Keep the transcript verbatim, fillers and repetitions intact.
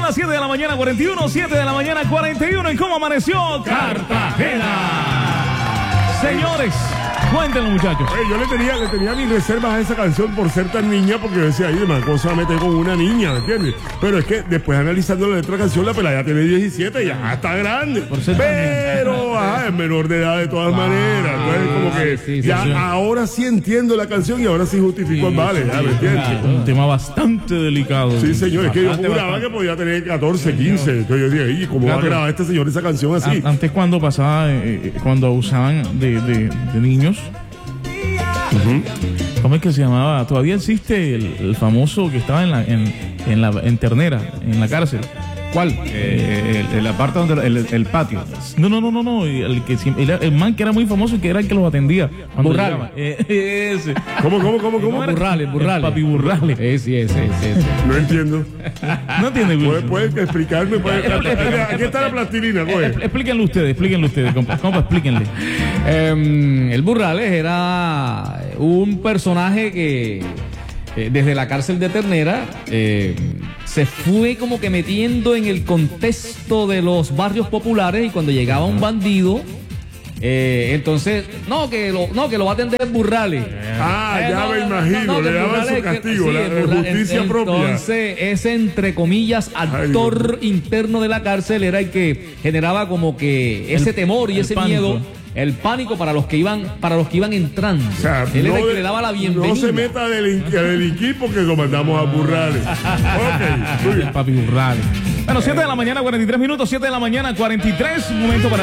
las siete de la mañana cuarenta y uno, siete de la mañana cuarenta y uno. ¿Y cómo amaneció Cartagena? Señores, cuéntenlo, muchachos. Hey, yo le tenía, le tenía mis reservas a esa canción por ser tan niña, porque yo decía, ay, man, ¿cómo se va a meter con una niña? ¿Me entiendes? Pero es que después analizando la letra de la canción, la pelada ya tiene diecisiete, ya está grande. Por ser pero ajá, es menor de edad de todas ah, maneras. Entonces, como que sí, sí, ya sí. Ahora sí entiendo la canción y ahora sí justifico sí, el vale, sí, ya, ¿me entiendes? Claro. Un tema bastante delicado. Sí, señor, es que yo juraba bastante. Que podía tener catorce, quince. Entonces yo dije, ¿y cómo claro. va a grabar este señor esa canción así? Antes cuando pasaba, eh, cuando usaban de, de, de niños. Uh-huh. ¿Cómo es que se llamaba? Todavía existe el, el famoso que estaba en la en, en la en Ternera, en la cárcel. ¿Cuál? Eh, el, el aparte donde el, el patio. No, no, no, no, no. El que el, el man que era muy famoso y que era el que los atendía. Burrales. Eh, ese. ¿Cómo, cómo, cómo, cómo? Burrales, Burrales. Papi Burrales. Ese, ese, ese, ese. No entiendo. No entiende. ¿Puedes puede explicarme? ¿Puede, aquí está la plastilina, pues. Explíquenlo ustedes, explíquenlo ustedes, compa. Compa, explíquenle. Um, el Burrales era un personaje que eh, desde la cárcel de Ternera eh, se fue como que metiendo en el contexto de los barrios populares, y cuando llegaba un bandido, eh, entonces, no que, lo, no, que lo va a atender Burrales. Ah, eh, ya no, me imagino, no, no, le daban su castigo, que, sí, la Burrales, justicia en, propia. Entonces, ese, entre comillas, actor Ay, interno de la cárcel era el que generaba como que ese el, temor y ese pánico. miedo. El pánico para los que iban, para los que iban entrando. O sea, él no era el que le daba la bienvenida. No se meta a delinquir porque lo mandamos a Burrales. Ok, el papi Burrales. Bueno, siete de la mañana, cuarenta y tres minutos, siete de la mañana, cuarenta y tres, momento para